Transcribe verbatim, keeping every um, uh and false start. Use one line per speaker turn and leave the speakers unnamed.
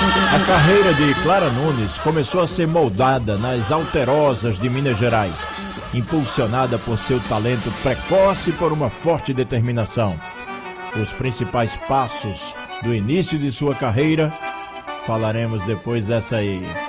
A carreira de Clara Nunes começou a ser moldada nas Alterosas de Minas Gerais, impulsionada por seu talento precoce e por uma forte determinação. Os principais passos do início de sua carreira falaremos depois dessa aí.